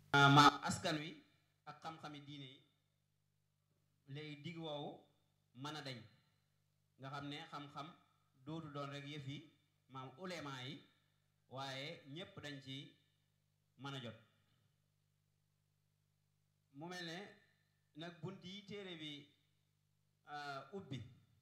maam askan wi ak xam-xami diine yi léegi digg woowu mën a dañ nga xam ne xam-xam dootu doon rek yëf yi maam ulemaa yi waaye ñépp dañ ci mën a jot mu mel ne nag bunt yi téere bi ubbi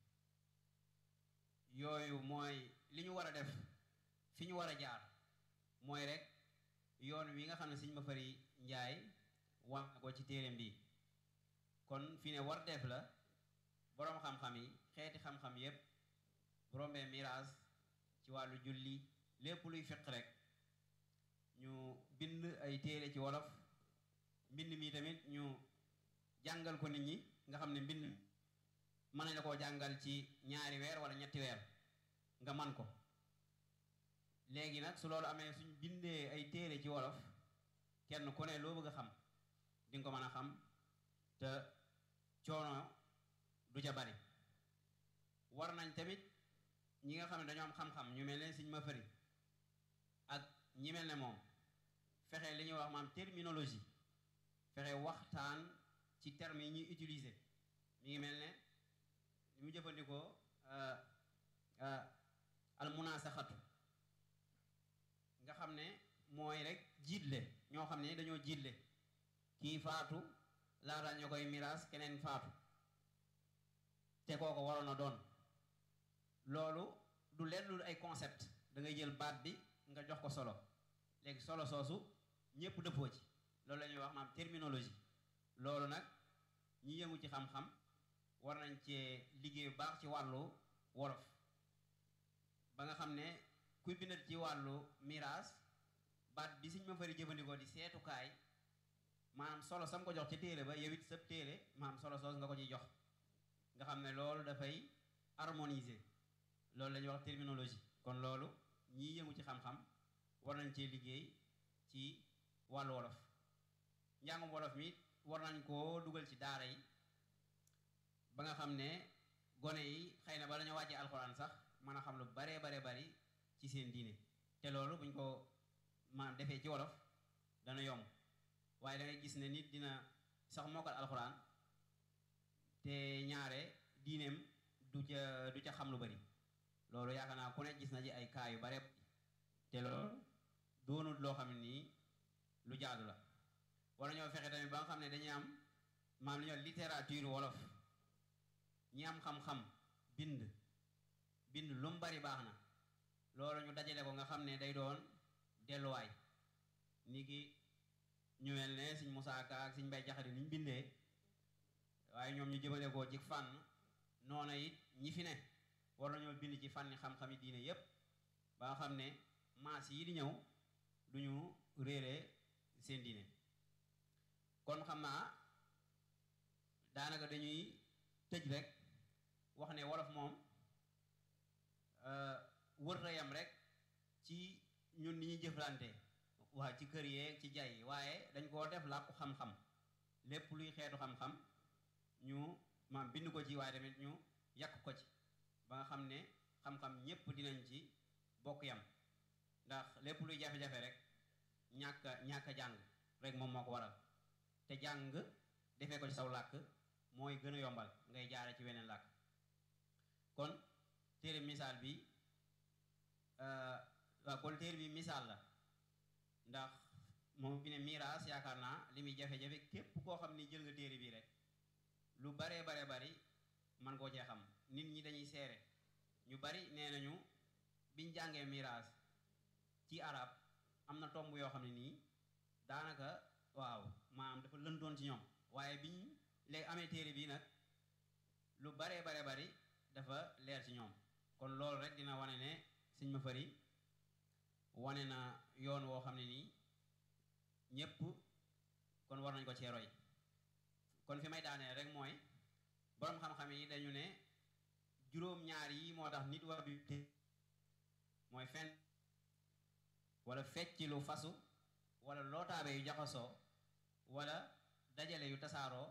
yooyu mooy li ñu war a def fi ñu war a jaar mooy rek yoon wi nga xam ne Sëñ Mafari Njaay wax ko ci téereem bi kon fi ne war def la boroom xam-xam yi xeeti xam-xam yépp rombee miraas ci wàllu julli lépp luy fiq rek ñu bind ay téere ci wolof mbind mi tamit ñu jàngal ko nit ñi nga xam ne mbind mën nañ la koo jàngal ci ñaari weer wala ñetti weer nga man ko léegi nag su loolu amee suñ bindee ay téere ci wolof kenn ku ne loo bëgg a xam di nga ko mën a xam te coono du ca bari war nañ tamit ñi nga xam ne dañoo am xam-xam ñu mel ne Sëñ Mafari ak ñi mel ne moom fexe li ñuy wax maam terminologie fexe waxtaan ci termes yi ñuy utiliser mi ngi mel ne li mu jëfandikoo al munasaxatu nga xam ne mooy rek jiitle ñoo xam ne dañoo jiitle kii faatu laata ñu koy miraas keneen faatu te kooko waroon a doon loolu du leen lu ay concept da ngay jël baat bi nga jox ko solo léegi solo soosu ñépp dëppoo ci loolu la ñuy wax maam terminologie loolu nag ñi yëngu ci xam-xam war nañ cee liggéey bu baax ci wàllu wolof ba nga xam ne kuy bindat ci wàllu miraas baat bi Sëñ Mafari jëfandikoo di seetukaay maanaam solo sam ko jox ci téere ba yow it sab téere maanaam solo soos nga ko ciy jox nga xam ne loolu dafay harmoniser loolu la ñuy wax terminologie kon loolu ñiy yëngu ci xam-xam war nañ cee liggéey ci wàllu wolof njàngum wolof mi war nañ koo dugal ci daara yi ba nga xam ne gone yi xëy na ba dañoo wàccee alxuraan sax mën a xam lu baree bare bari ci seen diine te loolu buñ ko maanaam defee ci wolof dana yomb waaye da ngay gis ne nit dina sax mokkal alxuraan te ñaare diineem du ca xam lu bari loolu yaakaar naa ku ne gis na ci ay cas yu bare te loolu doonul loo xam ne nii lu jaadu la war nañoo fexe tamit ba nga xam ne dañuy am maam li ñuy wax littérature wolof ñi am xam-xam bind lu mu bari baax na loolu ñu dajale ko nga xam ne day doon delluwaay ni ki ñu mel ne Sëñ Musaa Ka ak Sëñ Mbay Jaxate ni ñu bindee waaye ñoom ñu jëmale ko ci fànn noona it ñi fi ne war nañoo bind ci fànni xam-xami diine yépp ba nga xam ne maas yi di ñëw duñu réere seen diine kon xam naa daanaka dañuy tëj rek wax ne wolof moom wërta yam rek ci ñun ni ñuy jëflante waa ci kër yeeg ci jay waaye dañ koo def làkku xam-xam lépp luy xeetu xam-xam ñu maam bind ko ci waaye tamit ñu yàq ko ci ba nga xam ne xam-xam ñépp dinañ ci bokk yam ndax lépp luy jafe-jafe rek ñàkk a jàng rek moom moo ko waral te jàng defee ko ci saw làkk mooy gën a yombal ngay jaare ci weneen làkk kon téere misaal bi waaw kon téere bi misaal la ndax moom fi ne miraas yaakaar naa li muy jafe-jafe képp koo xam ni jël nga téere bi rek lu baree bari man koo cee xam nit ñi dañuy seere ñu bari nee nañu biñ jàngee miraas ci arab am na tomb yoo xam ne nii daanaka waaw maanaam dafa lëntoon ci ñoom waaye biñ léegi amee téere bii nag lu baree bari dafa leer ci ñoom kon loolu rek dina wane ne Sëñ Mafari wane na yoon woo xam ne nii ñépp kon war nañ ko cee roy kon fi may daanee rek mooy boroom xam-xam yi dañu ne juróom-ñaar yi moo tax nit war bi mooy fen wala fecc lu fasu wala lootaabe yu jaxasoo wala dajale yu tasaaroo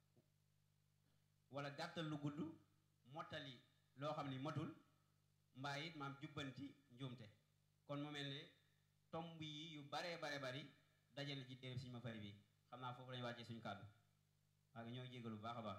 wala gàttal lu gudd mottali loo xam ni matul mbaa it maam jubbanti njuumte kon mu mel ne tomb yi yu baree bari dajale ci téere suñu ma fari bi xam naa foofu lañu wàccee suñu kàddu waaye ñoo jégalu bu baax a baax.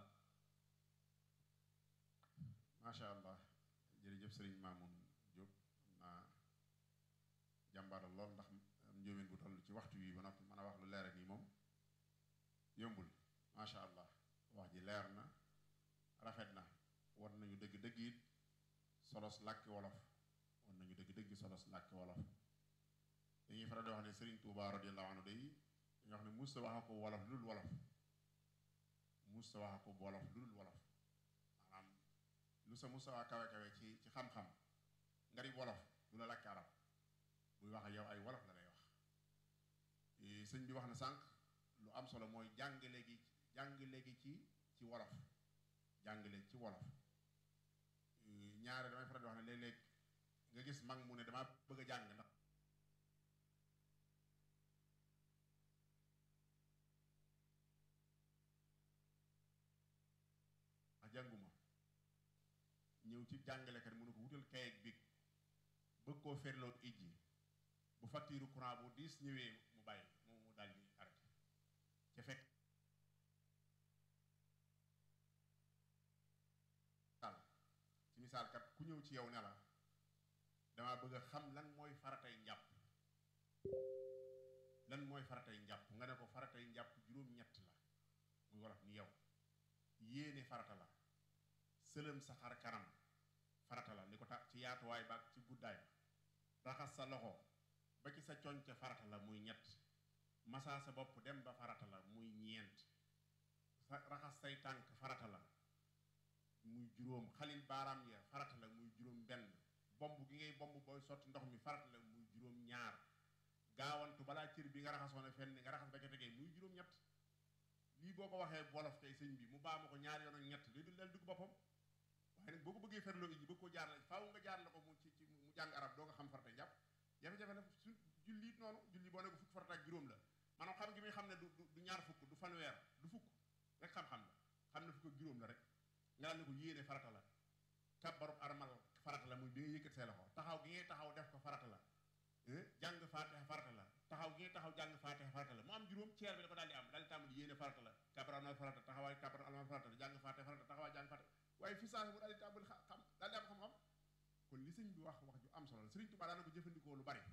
macha allah jërëjëf sëriñ Mamoun Diop xam naa jàmbaaral lool ndax njóobeen bu toll ci waxtu wi ba noppi mën a wax lu leer nii moom yombul macha allah wax ji leer na rafet na war nañu dëgg-dëgg it solos làkki wolof war nañu dëgg-dëgg solos làkki wolof dañuy faral di wax ne Serigne Touba radiyallahu anhu day dañuy wax ne musta waxa ko wolof lu dul wolof musta waxa ko wolof lu dul wolof maanaam lu sa musta waa kawe kawe ci xam-xam nga di wolof du la làkki arab buy wax ak yow ay wolof la lay wax sëñ bi wax na sànq lu am solo mooy jàngale gi ci wolof jàngale ci wolof ñaare damay faral di wax ne léeg-léeg nga gis mag mu ne dama bëgg a jàng ndax jànguma ñëw ci jàngalekat mënu ko wutal kayit bi bëgg koo ferloo ijji bu facture courant bu diis ñëwee mu bàyyi mu daal di arrêté ca fekk ci misaal kat ku ñëw ci yow ne la dama bëgg a xam lan mooy faratay njàpp nga ne ko faratay njàpp juróom-ñett la muy wolof ni yow yéene farata la sëlëm sa xar kanam farata la li ko tax ci yaatuwaay ba ak ci guddaay ba raxas sa loxo ba ci sa conc farata la muy ñett masaa sa bopp dem ba farata la muy ñeent raxas say tànk farata la muy juróom xalil baaraam ya farata la muy juróom benn bomb gi ngay bomb booy sotti ndox mi farata la muy juróom ñaar gaawantu balaa cër bi nga raxasoon fenn nga raxas ba ca tegee muy juróom ñett lii boo ko waxee wolof tey sëñ bi mu baa ma ko ñaari yoon ak ñett day dul leen dugg boppam waaye nag boo ko bëggee ferloo iji bëgg koo jaar la faaw nga jaar la ko mu jàng arab doo nga xam farata njàpp jafe-jafe na su julli it noonu julli boo ne ko fukk farata ak juróom la maanaam xam gi muy xam ne du ñaar fukk du fanweer du fukk rek xam-xam la xam ne fukk ak juróom la rek nga daal ne ko yéene farata la kabbarub armal farata la muy bi nga yëkkat see loxo taxaw gi ngay taxaw def ko farata la jàng faatiha farata la taxaw gi ngay taxaw jàng faatiha farata la mu am juróom ceer bi da ko daal di am daal di tàmbali yéene farata la kabbar armal farata taxawaay kabbar armal farata la jàng faatiha farata taxawaay jàng faatiha waaye fi saa mu daal di tàmbali xam daal di am xam-xam kon li sëñ bi wax ju am solo la Sëriñ Tuubaa daana ko jëfandikoo lu bari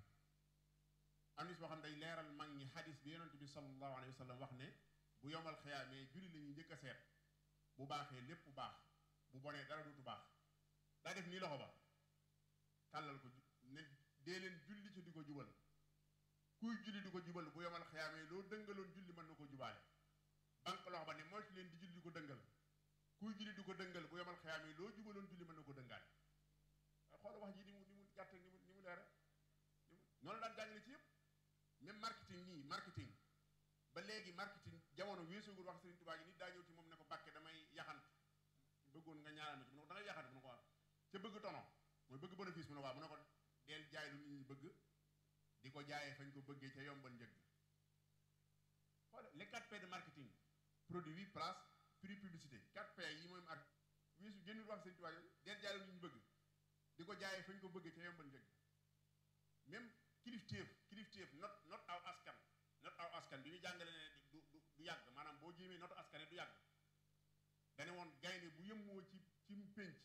am bis boo xam day leeral mag ñi xadis bi yonent bi sallallahu alayhi wa sallam wax ne bu yomal xiyaamee julli la ñuy njëkk a seet bu baaxee lépp bu baax bu bonee dara dootu baax daa def nii loxo ba tàllal ko ne dee leen julli ci di ko jubal kuy julli di ko jubal bu yomal xiyaamee loo dëngaloon julli mën na ko jubaale banque loxo ba ne moytu leen di julli di ko dëngal kuy julli di ko dëngal bu yomal xiyaamee loo jubaloon julli mën na ko dëngaale xoolal wax ji ni mu gàtt ni mu leere noonu daan jàngale ci yëpp même marketing ba léegi marketing jamono weesoogul wax Sëriñ Tuubaa gi nit daa ñëw ci moom ne ko Mbàkke damay yaxant bëggoon nga ñaanal ma ci mu ne ko da ngay yaxant mu ne ko waaw ca bëgg tono mooy bëgg bénéfice mu ne waaw mu ne ko deel jaay lu nit ñi bëgg di ko jaayee fañ ko bëggee ca yombal njëg xool les 4P de marketing produit place prix publicité 4P yi mooy ak weesu génnul wax Sëriñ Tuubaa yooyu deel jaay lu nit ñi bëgg di ko jaayee fañ ko bëggee ca yombal njëg même kilifteef not aw askan bi muy jàngale ne du yàgg maanaam boo jéemee notu askane du yàgg dane woon gaynde bu yëmmoo ci mpénc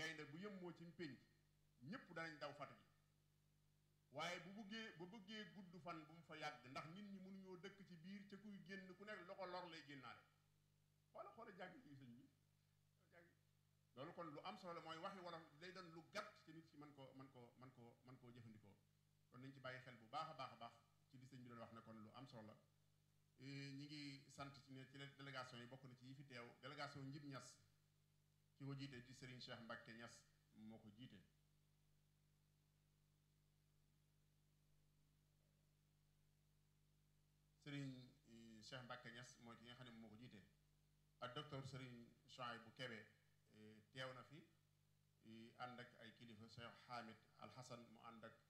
ñépp danañ daw fatu ji waaye bu bëggee gudd fan bu mu fa yàgg ndax nit ñi mënuñoo dëkk ci biir ca kuy génn ku nekk loxo lor lay génnaale xoola jàng yi sëñ bi loolu kon lu am solo la mooy waxi wolof day doon lu gàtt ci nit ci mën koo jëfandikoo kon nañ ci bàyyi xel bu baax a baax ci li sëñ bi doon wax ne kon lu am solo la ñi ngi sant ci ne ci délégation yi bokk na ci yi fi teew délégation Njib Ñas ki ko jiite di Serigne Cheikh Mbacke Ñas moo ko jiite Serigne Cheikh Mbacke Ñas mooy ki nga xam ne moo ko jiite ak docteur Serigne Chouaïbou Kébé teew na fi ànd ak ay kilifa Cheikh Hamid Al Hassan mu ànd ak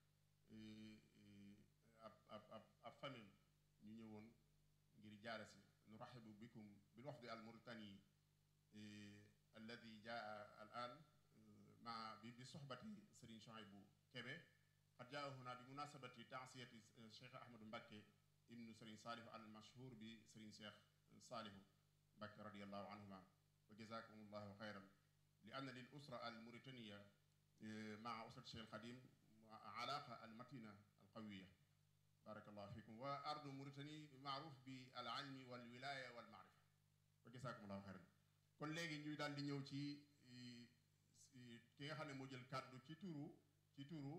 ab famille ñu ñëwoon ngir jaare si nurahibu bikum bil wafdi al mauritani alladi jaa al an ma bi sohbati Serigne Chouaïbou Kébé qad jaa huna bi munasabati taasiyati Cheikh Ahmadou Mbacké ibnu sëriñ Saalih al mashhur bi sëriñ Cheikh Saalihu Mbàkke radiallahu anhuma wa jazakumullahu xayran li anna lil usra al mauritania maa usrat Cheikh al Xadim alaqa al matina al qawiya barakallahu fikum wa ardu Mauritanie maaruf bi al ilmi wal wilaya wal maarifa wa jazakumullahu xayran kon léegi ñuy daal di ñëw ci ki nga xam ne moo jël kàddu ci turu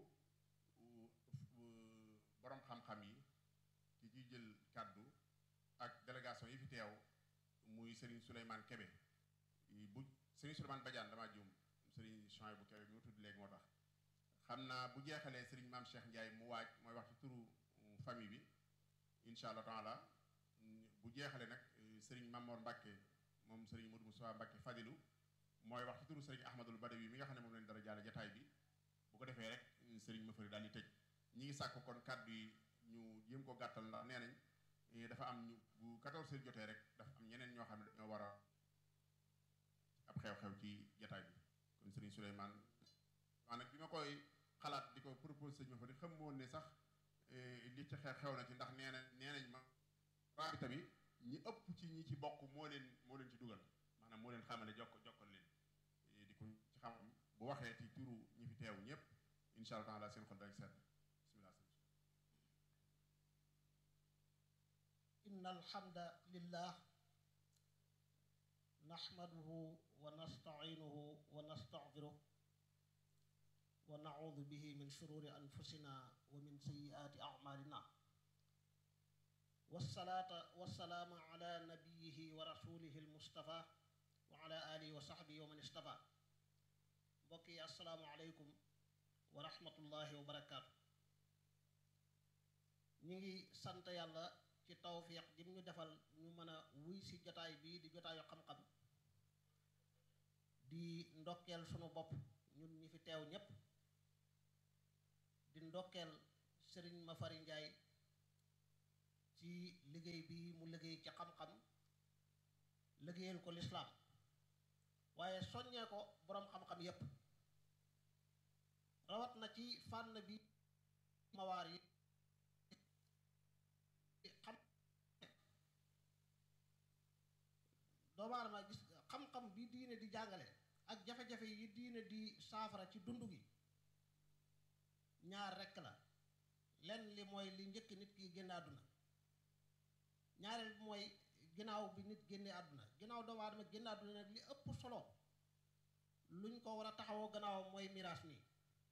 borom xam-xam yi ki ciy jël kàddu ak délégation yi fi teew muy Serigne Souleymane Kébé bu Serigne Souleymane Badiane damaa juum Serigne Chouaïb bu Kébé bi ma tudd léegi moo tax xam naa bu jeexalee Serigne Mame Cheikh Ndiaye mu waaj mooy wax ci turu famille bi incha allah taala bu jeexalee nag Serigne Mamor Mbacke moom Serigne Modou Moussa Mbacke Fadilou mooy wax ci turu Serigne Ahmadul Badawi mi nga xam ne moom lañ dara jaale jataay bi bu ko defee rek Serigne Mafari daal di tëj ñi ngi sàkk kon kàddu yi ñu jéem ko gàttal ndax nee nañ dafa am ñu bu 14 heures jotee rek dafa am ñeneen ñoo xam ne dañoo war a ab xew-xew ci jataay bi kon Serigne Souleymane waa nag bi ma koy xalaat di ko propose sëñ Mafari xam moon ne sax li ci xew na ci ndax nee nañ ma rabita bi ñi ëpp ci ñi ci bokk moo leen ci dugal maanaam moo leen xamale jokkal leen di ko ci xam bu waxee ci turu ñi fi teew ñëpp incha allah taala seen xol rek seet bismillah. inna alhamda lillah nahmaduhu wa nasta'inuhu wa nastaghfiruh wa na'udhu bihi min shururi anfusina wa min sayyiati a'malina wassalata wassalamu ala nabiyyihi wa rasulihi almustafa wa ala alihi wa sahbihi wa man istafa mbokk yi assalaamu aleykum wa rahmatullahi wa barakaatu ñu ngi sant yàlla ci tawfiq ji mu ñu defal ñu mën a wuy si jotaay bii di jotaayu xam-xam di ndokkeel sunu bopp ñun ñi fi teew ñépp di ndokkeel sëriñ Mafari Njaay ci liggéey bi mu liggéey ci xam-xam liggéeyal ko lislaam waaye soññee ko boroom xam-xam yépp rawat na ci fànn bi mawaar yi xam doomu aadama gis xam-xam bi diine di jàngale ak jafe-jafe yi diine di saafara ci dund gi ñaar rekk la lenn li mooy li njëkk nit ki génn àdduna ñaareel bi mooy ginnaaw bi nit génne àdduna ginnaaw doomu aadama génn àdduna nag li ëpp solo luñ ko war a taxawoo gannaawam mooy miraas nii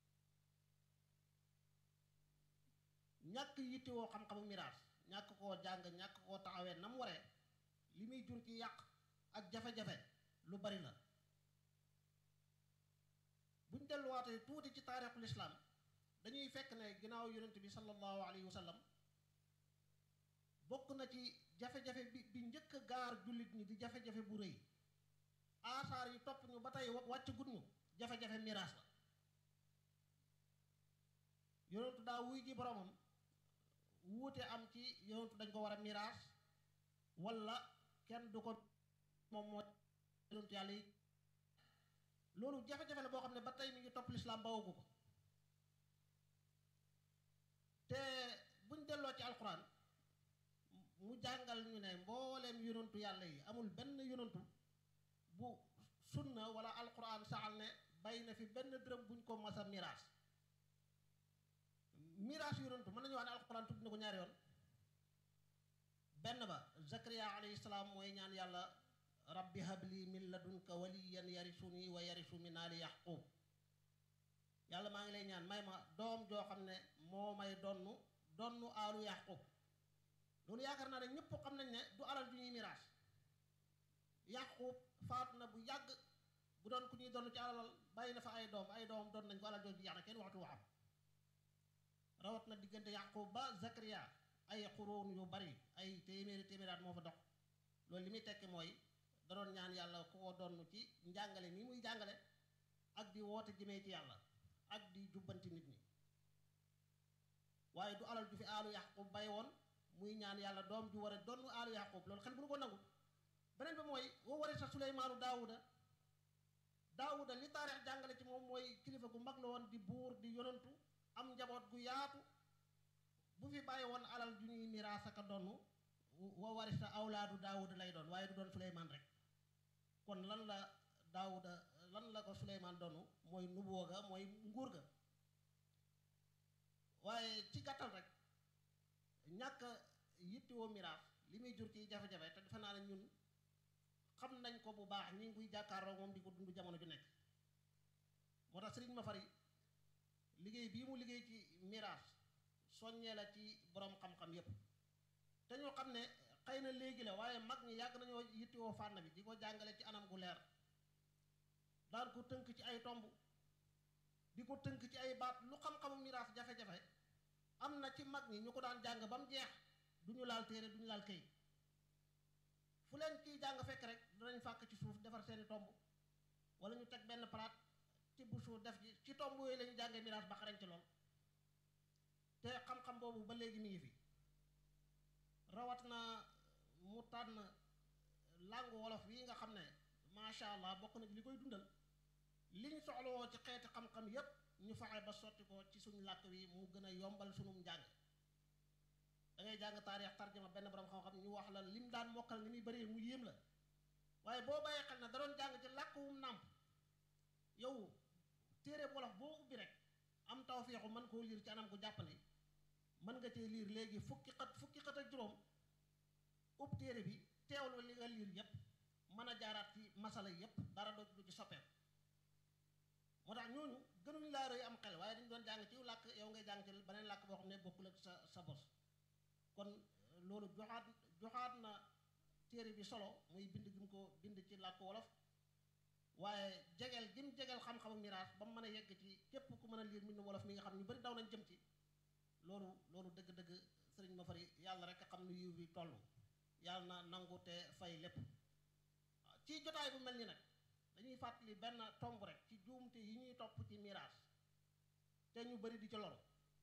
ñàkk yittewoo xam-xamu miraas ñàkk koo jàng ñàkk koo taxawee na mu waree li muy jur ci yàq ak jafe-jafe lu bari la buñ delluwaatee tuuti ci taarixul islaam dañuy fekk ne ginnaaw yonent bi sallallahu alayhi wa sallam bokk na ci jafe-jafe bi njëkk a gaar jullit ñi di jafe-jafe bu rëy aasaar yi topp ñu ba tey wàcc gut ñu jafe-jafe miraas la yonentu daa wuy ji boromam wuute am ci yonentu dañ ko war a miraas walla kenn du ko moom moo yonentu yàlla yi loolu jafe-jafe la boo xam ne ba tey mi ngi topp lislaam bawagu ko te buñ delloo ci alquran mu jàngal ñu ne mbooleem yonentu yàlla yi amul benn yonentu bu sunna wala alquran saxal ne bay na fi benn dërëm buñ ko masa miraas miraas yonentu mën nañu wax ne alquran tudd na ko ñaari yoon benn ba Zakariya alayhi salaam mooy ñaan yàlla rabbi habli min ladunka waliyan yarisuni wa yarisu min ali yaqub yàlla maa ngi lay ñaan may ma doom joo xam ne moo may donnu aalu yaqub loolu yaakaar naa ne ñëpp xam nañ ne du alal ju ñuy miraas yaqub faatu na bu yàgg bu doon ku ñuy donn ci alal bàyyi na fa ay doom doon nañ ko alal jooju jeex na kenn waxtu waxam rawat na diggante yaqub ba Zakariya ay xuróon yu bari ay téeméeraat moo fa dox loolu li muy tekki mooy da doon ñaan yàlla ku ko donn ci njàngale ni muy jàngale ak di woote jëmee ci yàlla ak di jubbanti nit ñi waaye du alal ju fi aalu yaqub bay woon muy ñaan yàlla doom ju war a donn aalu yaqub loolu xel bu nu ko nangu beneen bi mooy woo waree sa suleymaanu daawuda li taarix jàngale ci moom mooy kilifa gu mag la woon di buur di yonantu am njaboot gu yaatu bu fi bàyyi woon alal ju ñuy miraas ak a donn wa warisa awlaadu daawuda lay doon waaye du doon suleymaan rek kon lan la daawuda lan la ko suleymaan donn mooy nubuwa ga mooy nguur ga waaye ci gàttal rek ñàkk yittewoo miraas li muy jur ci jafe-jafe te defe naa ne ñun xam nañ ko bu baax ñi ngi koy jàkkaarloo moom di ko dund jamono ju nekk moo tax sëriñ Mafari liggéey bii mu liggéey ci miraas soññee la ci borom xam-xam yépp te ñoo xam ne xëy na léegi la waaye mag ñi yàgg nañoo yittewoo fànn bi di ko jàngale ci anam gu leer daan ko tënk ci ay tomb di ko tënk ci ay baat lu xam-xamu miraas jafe-jafe am na ci mag ñi ñu ko daan jàng ba mu jeex du ñu laal téere du ñu laal këy fu leen kiy jàng fekk rek danañ fàkk ci suuf defar seeni tomb wala ñu teg benn palaat ci bu suuf def ci tomb yooyu la ñu jàngee miraas ba xarañ ci lool te xam-xam boobu ba léegi mi ngi fi rawat na mu tànn langue wolof yi nga xam ne macha allah bokk na ci li koy dundal liñ soxlawoo ci xeeti xam-xam yépp ñu fexe ba sotti ko ci suñu làkk wi mu gën a yombal sunum njàng da ngay jàng taarix tarjuma benn borom xam-xam ñu wax la lim daan mokkal ni muy bëree mu yéem la waaye boo bàyyee xel na da doon jàng ci làkk wum nàmp yow téere wolof boo ubbi rek am tawfeexu mën koo liir ci anam gu jàppandi mën nga cee liir léegi fukki xët ak juróom ub téere bi teewlu li nga liir yépp mën a jaaraat ci masala yépp dara doo du ci soppeeku moo tax ñooñu gënuñ laa rëy am xel waaye dañu doon jàng ci làkk yow ngay jàng ci beneen làkk boo xam ne bokkul ak sa bos kon loolu joxaat na téere bi solo muy bind gi mu ko bind ci làkk wolof waaye jegeel gi mu jegeel xam-xamu miraas ba mu mën a yegg ci képp ku mën a liir mbindum wolof mi nga xam ñu bari daw nañ jëm ci loolu dëgg-dëgg sëriñ Mafari yàlla rek a xam nu yiw bi toll yàlla na nangu te fay lépp ci jotaay bu mel ni nag dañuy fàttali benn tomb rek ci juumte yi ñuy topp ci miraas te ñu bari di ci loru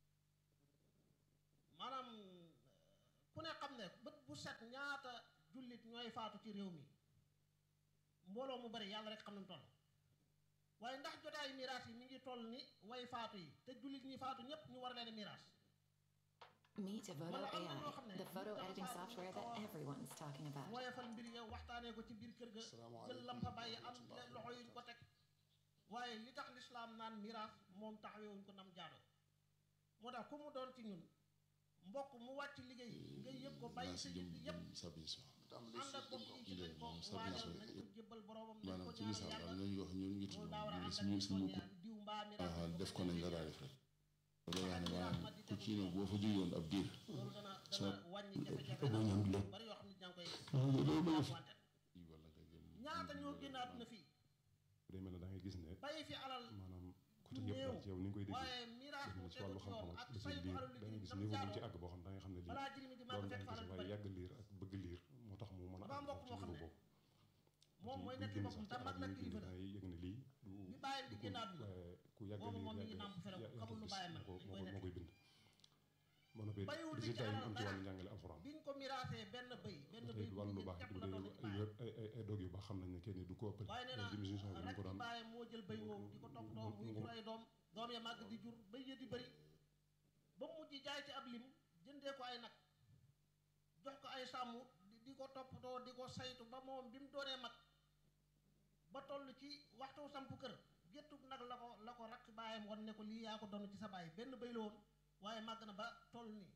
maanaam ku ne xam ne bët bu set ñaata jullit ñooy faatu ci réew mi mbooloo mu bari yàlla rek xam nañu toll waaye ndax jotaayu miraas yi mi ngi toll ni way faatu yi te jullit ñi faatu ñépp ñu war leen a miraas Meet Avoto AI, the photo editing software that everyone's talking about. woyefal mbir ya waxtaanee ko ci biir kër ga jël lam fa bàyyi am loxo yuñ ko teg waaye li tax lislaam naan miraas moom taxawewuñ ko nam jaadoo moo tax ku mu doon ci ñun mbokk mu wàcc liggéey nga yëg ko bàyyi sa yëpp yépp ànd ak bokk yi ci dañ ko waajal nañ ko jébbal boroomam nañ ko ñaan yàlla loolu daa war a ànd ak ñu ko ñaan diw mbaa miraas def ko nañ la daal def rek loolu wax ne maanaam ku ci ne boo fa jógewoon ab diir loolu dana wàññi jafe-jafe bari yoo xam ne ñaa ngi koy wante ñaata ñoo génn àdduna fii day mel ne da ngay gis ne bàyyi fi alal maanaam côté yëpp daal ci yow ni nga koy déggee waaye miraas mu ci wàllu tegu ci yoon xam-xam ak ak saytu alal liir da ngay liggéey gis nam niveau bu jaadoo ci àgg boo xam da nga xam ne lii balaa jël mi di màgg doon fekk nga fa alal gis bu waaye bari yàgg liir ak bëgg liir moo tax mu mën a dafa mbokk ci moo xam niveau ne boobu moom mooy ci nekk génn boppam sax te ci mag arab la yi kilifa la da ngay yëg ne lii bi bàyyam di génn àdduna ku yàgg boobu moom mi liir ngi nàmp fere yaa xamul lu bàyyam moo man mi koy koy bind ba noppi bàyyiwul ci résultat yi mu alal am ci dara wàllu njàngale alxuraan biñ ko miraasee benn bëy tey bu wàllu lu jigéen baax képp bu la dee doon ci bàyyam ay dog yu baax xam nañ ne kenn du ko ëppale waaye nee na ci émission bi ñu rek ko ci daan bàyyam moo jël bëy woowu di ko topp doom muy jur ay doom ya màgg di jur bëy ya di bëri ba mu mujj jaay ci ab lim jëndee ko ay nag jox ko ay sàmm di ko toppatoo di ko saytu ba moom bi mu doonee mag ba toll ci waxtu samp kër géttug nag la ko rakk baayam won ne ko lii yaa ko doon ci sa baay benn bëy la woon waaye màgg na ba toll nii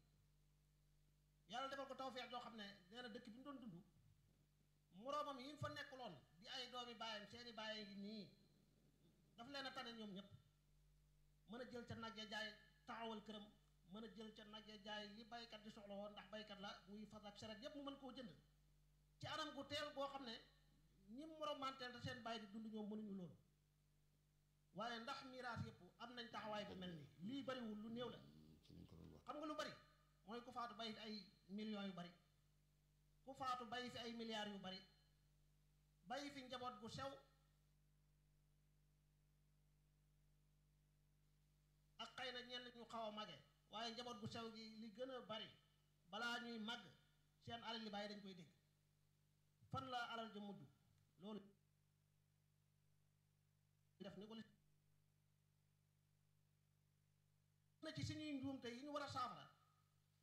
yàlla defal ko tawfeex joo xam ne nee na dëkk bi mu doon dund moroomam yi mu fa nekkuloon di ay doomi baayam seeni baayam ngi nii daf leen a tane ñoom ñëpp mën a jël ca nag ya jaay taxawal këram mën a jël ca nag ya jaay li baykat di soxla woon ndax baykat la muy fas ak saret yépp mu mën koo jënd ci anam gu teel goo xam ne ñi moromanteel te seen bàyyi di dund ñoom mënuñu loolu waaye ndax miraas yëpp am nañ taxawaay bu mel nii lii bariwul lu néew la xam nga lu bari mooy ku faatu bàyyi fi ay millions yu bari ku faatu bàyyi fi ay milliards yu bari bàyyi fi njaboot gu sew ak xëy na ñenn ñu xaw a mage waaye njaboot gu sew gi li gën a bari balaa ñuy màgg seen alal li bàyyi dañ koy dégg fan la alal ja mujj loolu def ni ko li na ci suñuy njuumte yi ñu war a saafara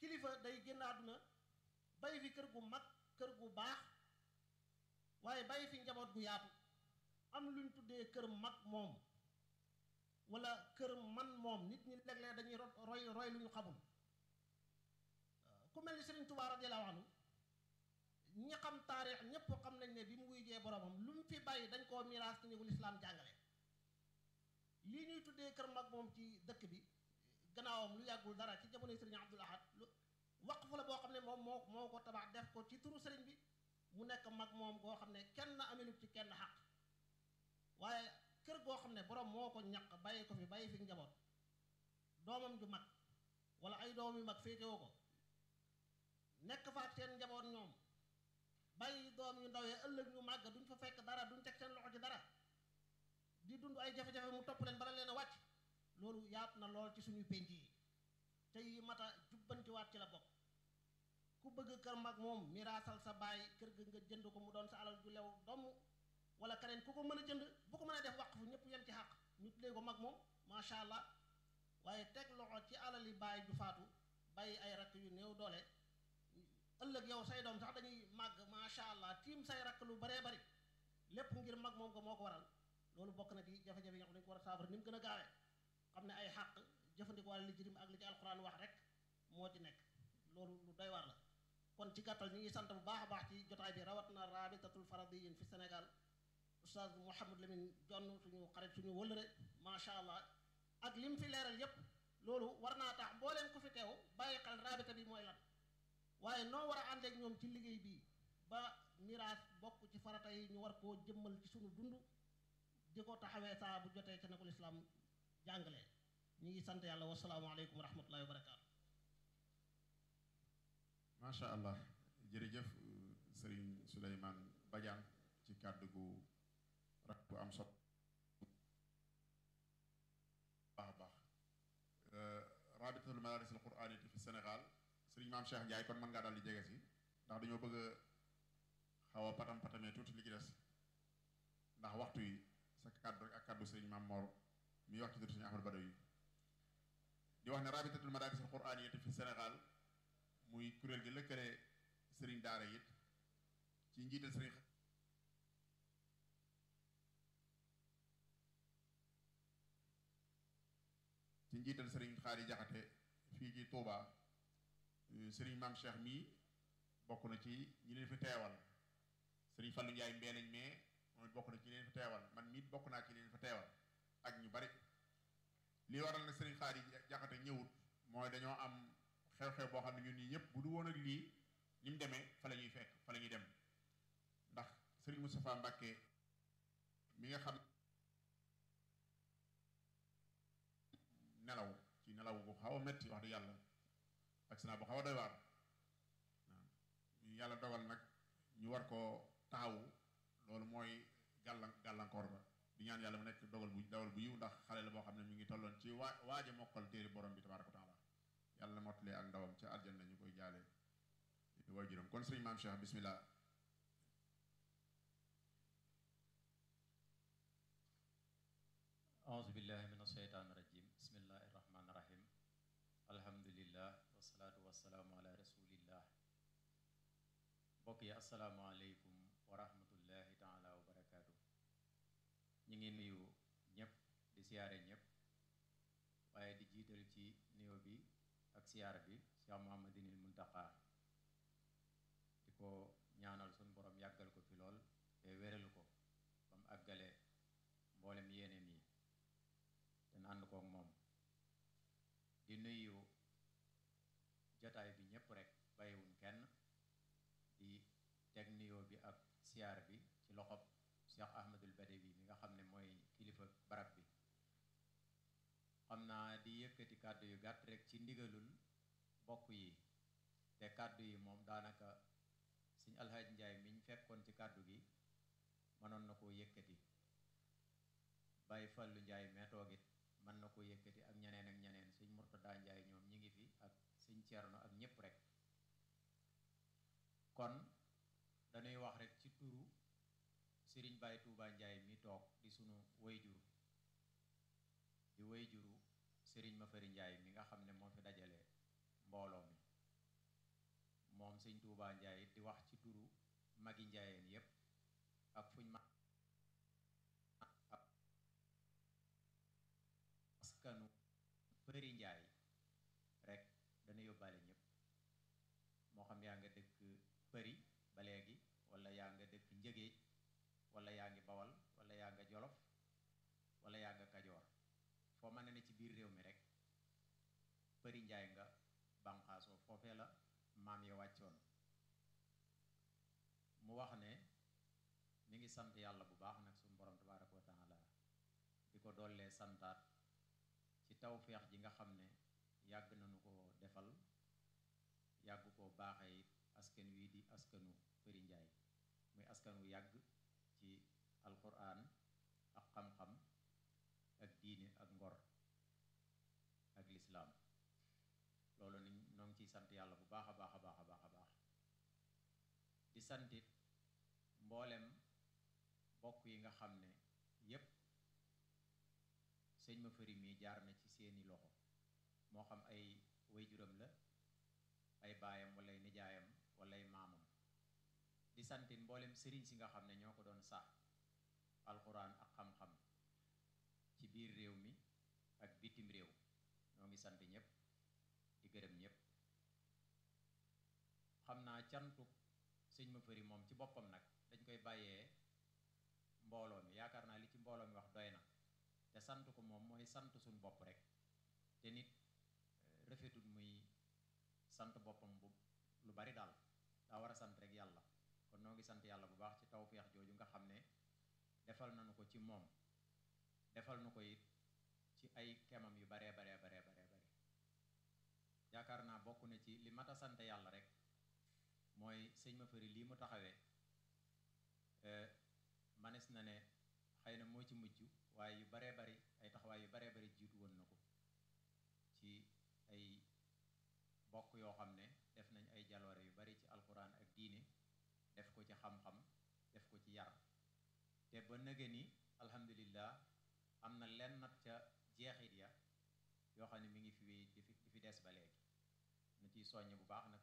kilifa day génn àdduna bay fi kër gu mag kër gu baax waaye bay fi njaboot gu yaatu am luñ tuddee kër mag moom wala kër man moom nit ñi léeg-léeg dañuy roy lu ñu xamul ku mel ni Serigne Touba radiyallahu anhu ñi xam taarix ñépp xam nañ ne bi mu wuy jee boromam lu mu fi bàyyi dañ koo miraas ci néegul islaam jàngale lii ñuy tuddee kër mag moom ci dëkk bi gannaawam lu yàggul dara ci jamonoy Serigne Abdul Ahad waqfu la boo xam ne moom moo ko tabax def ko ci turu Serigne bi mu nekk mag moom goo xam ne kenn amelut ci kenn xaq waaye kër goo xam ne borom moo ko ñaq bàyyi ko fi bàyyi fi njaboot doomam ju mag wala ay doom yu mag féetewoo ko nekk fa ak seen njaboot ñoom bàyyi doom yu ndaw yi ëllëg ñu màgg duñ fa fekk dara duñ teg seen loxo ci dara di dund ay jafe-jafe mu topp leen bala leen a wàcc loolu yaatu na lool ci suñu penc yi te yi mata jubbantiwaat ci la bokk ku bëgg kër mag moom miraasal sa baay kër ga nga jënd ko mu doon sa alal ju lew domm wala keneen ku ko mën a jënd bu ko mën a def waqf fu ñëpp yem ci xàq ñu tuddee ko mag moom macha allah waaye teg loxo ci alali baay ju faatu bàyyi ay rakk yu néew doole ëllëg yow say doom sax dañuy màgg macha allah tiim say rakk lu baree bari lépp ngir mag moom ko moo ko waral loolu bokk na ci jafe-jafe yi nga xam ne dañu ko war a saafara ni mu gën a gaawee xam ne ay xàq jëfandikoo wàlla li jirim ak li ci alxuraan wax rek moo ci nekk loolu lu doy waar la kon ci gàttal ñu ngi sant bu baax a baax ci jotaay bi rawat na rabitatul faradiyin fi Sénégal oustaz Mouhamed Lamine Jonn suñu xarit suñu wëllëre macha allah ak lim fi leeral yépp loolu war naa tax mbooleem ku fi teew bàyyi xel rabita bi mooy lan waaye noo war a ànd ak ñoom ci liggéey bi ba miraas bokk ci farata yi ñu war koo jëmmal ci suñu dund di ko taxawee saa bu jotee ca nakul islam jàngale ñu ngi sant yàlla wasalaamualeykum wa rahmatullahi wa barakaatu. macha allah jërëjëf Serigne Souleymane Badiane ci kàddu gu rak bu am sot baax a baax rabitatul madaris al quraaniyya fi Sénégal Serigne Maam Cheikh Ndiaye kon mën ngaa daal di jege si ndax dañoo bëgg a xaw a patamee tuuti li ci des ndax waxtu yi sa kàddu rek ak kàddu Serigne Maam Mor mi wax ci tur Serigne Ahmad Badawi di wax ne rabitatul madaris al quraaniyya fi Sénégal muy kuréel gi lëkkale sëriñ daara it ci njiital sëriñ Xaari Jaxate fii ci Touba sëriñ Maam Cheikh mii bokk na ci ñi leen fi teewal sëriñ Fallu Njaay mbeenañ mais moom bokk na ci leen fi teewal man mii bokk naa ci leen fi teewal ak ñu bari li waral na sëriñ Xaari Jaxate ñëwut mooy dañoo am xew-xew boo xam ne ñun ñii ñëpp bu du woon ak lii ni mu demee fa la ñuy fekk fa la ñuy dem ndax Serigne Moustapha Mbacke mi nga xam nelaw ci nelaw bu xaw a metti wax dëgg yàlla accident bu xaw a doy waar yàlla dogal nag ñu war koo taxawu loolu mooy gàllankoor ba di ñaan yàlla mu nekk dawal bu yiw ndax xale la boo xam ne mi ngi tolloon ci waaje mokkal téere borom bi tabaaraka wa taala yàlla mottalee ak ndawam ca aljanna ñu koy jaale waajuram kon sëriñ Maam Cheikh bismillah auzu billahi min asheytaan rajim bismillahi rahmaani rahim alhamdulillah wasalaatu wasalaamu ala rasulillah mbokk yi asalaamualeykum wa rahmatullahi taala wa barakaatu ñu ngi nuyu ñëpp di siyaare ñëpp waaye di jiital ci nuyoo bi ak siyaara bi Cheikh Mouhamadinil Muntaqa di ko ñaanal suñ borom yàggal ko fi lool te wéral ko ba mu àggale mboolem yéeneem yi te ànd kook moom di nuyu jotaay bi ñëpp rek bàyyiwuñ kenn di teg nuyoo bi ak siyaar bi ci loxob Cheikh Ahmadul Badawi mi nga xam ne mooy kilifa barab bi xam naa di yëkkati kàddu yu gàtt rek ci ndigalul bokk yi te kàddu yi moom daanaka Sëñ Alhaaj Njaay miñ fekkoon ci kàddu gi mënoon na koo yëkkati Baay Fallu Njaay meetoogit mën na koo yëkkati ak ñeneen Sëñ Murtada Njaay ñoom ñi ngi fi ak Sëñ Cerno ak ñépp rek kon dañuy wax rek ci turu Sëriñ Baay Tuubaa Njaay mi toog di sunu wayjur di wayjuru Sëriñ Mafari Njaay mi nga xam ne moo fi dajale mbooloo mi moom sëñ Tuubaa Njaay di wax ci turu magi njaayeen yépp ak fuñ ma askanu përi njaay rek dana yóbbaale ñépp moo xam yaa nga dëkk përi ba léegi wala yaa nga dëkk njëgéej wala yaa ngi bawal wala yaa nga jolof wala yaa nga kajoor foo mën ne ci biir réew mi rek përi njaay nga banqaasoo foofee la maam ya wàccoon mu wax ne mi ngi sant yàlla bu baax nag suñu borom tabaaraka wa taala di ko dollee santaat ci tawfeex ji nga xam ne yàgg nañu ko defal yàgg koo baaxe it askan wii di askanu përi njaay muy askan wu yàgg ci alquran ak xam-xam ak diine ak ngor ak lislaam loolu ni noo ngi ciy sant yàlla bu baax a baax a baax a baax a baax di santit mboolem bokk yi nga xam ne yépp sëñ ma fëri mi jaar na ci seeni loxo moo xam ay waajuram la ay baayam wala ay nijaayam wala ay maamam di santit mboolem sëriñ si nga xam ne ñoo ko doon sax alxuraan ak xam-xam ci biir réew mi ak bitim réew ñoo ngi sant ñëpp di gërëm ñëpp xam naa cantu sëñ ma fëri moom ci boppam nag dañ koy bàyyee mbooloo mi yaakaar naa li ci mbooloo mi wax doy na te sant ko moom mooy sant suñ bopp rek te nit rafetul muy sant boppam bu lu bari daal daa war a sant rek yàlla kon noo ngi sant yàlla bu baax ci tawfeex jooju nga xam ne defal nañu ko ci moom defal nu ko it ci ay kemam yu baree baree baree baree bare yaakaar naa bokk na ci li mat a sant yàlla rek mooy sëñ ma fëri lii mu taxawee manes na ne xëy na moo ci mujj waaye yu baree bari ay taxawaay yu baree bari jiitu woon na ko ci ay bokk yoo xam ne def nañ ay jaloore yu bari ci alquran ak diine def ko ci xam-xam def ko ci yar te ba nëgë ni alhamdulillah am na lenn nat ca jeexit ya yoo xam ne mi ngi fi wéy di fi des ba léegi nu ciy soññ bu baax nag